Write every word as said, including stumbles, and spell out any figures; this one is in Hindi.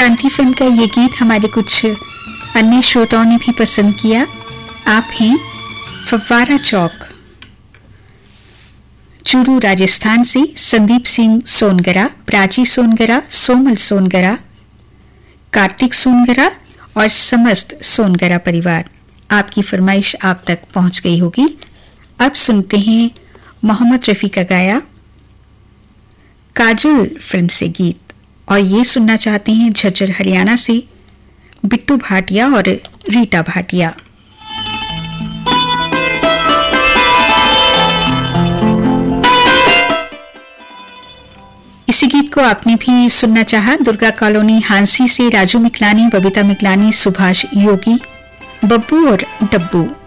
क्रांति फिल्म का ये गीत हमारे कुछ अन्य श्रोताओं ने भी पसंद किया। आप हैं फव्वारा चौक, चूरू राजस्थान से संदीप सिंह सोनगरा, प्राची सोनगरा, सोमल सोनगरा, कार्तिक सोनगरा और समस्त सोनगरा परिवार। आपकी फरमाइश आप तक पहुंच गई होगी। अब सुनते हैं मोहम्मद रफी का गाया काजल फिल्म से गीत, और ये सुनना चाहते हैं झज्जर हरियाणा से बिट्टू भाटिया और रीटा भाटिया। इसी गीत को आपने भी सुनना चाहा। दुर्गा कॉलोनी हांसी से राजू मिकलानी, बबीता मिकलानी, सुभाष योगी, बब्बू और डब्बू।